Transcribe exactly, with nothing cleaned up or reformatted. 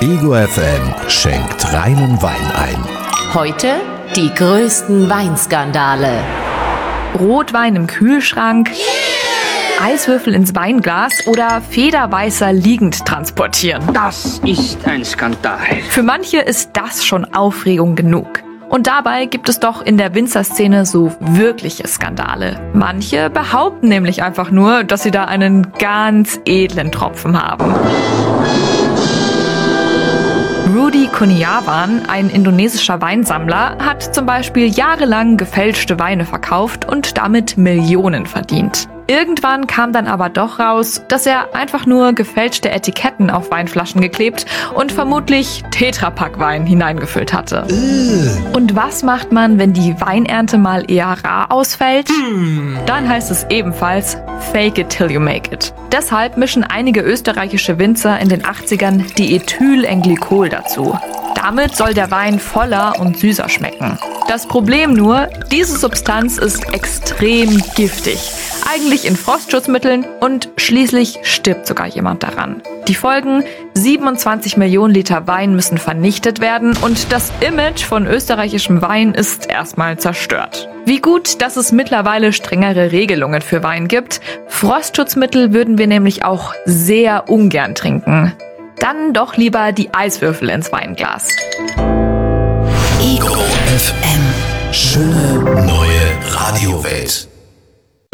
Ego F M schenkt reinen Wein ein. Heute die größten Weinskandale. Rotwein im Kühlschrank, Eiswürfel ins Weinglas oder Federweißer liegend transportieren. Das ist ein Skandal. Für manche ist das schon Aufregung genug. Und dabei gibt es doch in der Winzerszene so wirkliche Skandale. Manche behaupten nämlich einfach nur, dass sie da einen ganz edlen Tropfen haben. Rudy Kurniawan, ein indonesischer Weinsammler, hat zum Beispiel jahrelang gefälschte Weine verkauft und damit Millionen verdient. Irgendwann kam dann aber doch raus, dass er einfach nur gefälschte Etiketten auf Weinflaschen geklebt und vermutlich Tetrapack-Wein hineingefüllt hatte. Äh. Und was macht man, wenn die Weinernte mal eher rar ausfällt? Hm. Dann heißt es ebenfalls Fake it till you make it. Deshalb mischen einige österreichische Winzer in den achtzigern Diethylenglycol dazu. Damit soll der Wein voller und süßer schmecken. Das Problem nur, diese Substanz ist extrem giftig. Eigentlich in Frostschutzmitteln und schließlich stirbt sogar jemand daran. Die Folgen: siebenundzwanzig Millionen Liter Wein müssen vernichtet werden und das Image von österreichischem Wein ist erstmal zerstört. Wie gut, dass es mittlerweile strengere Regelungen für Wein gibt. Frostschutzmittel würden wir nämlich auch sehr ungern trinken. Dann doch lieber die Eiswürfel ins Weinglas. Ego F M. Schöne neue Radiowelt.